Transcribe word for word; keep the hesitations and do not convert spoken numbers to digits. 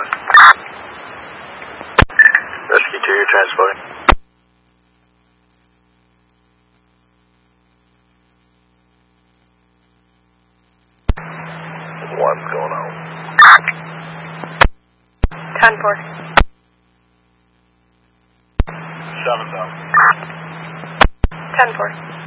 Rescue two, you're transporting. What's going on? ten four. Seven thousand. ten four.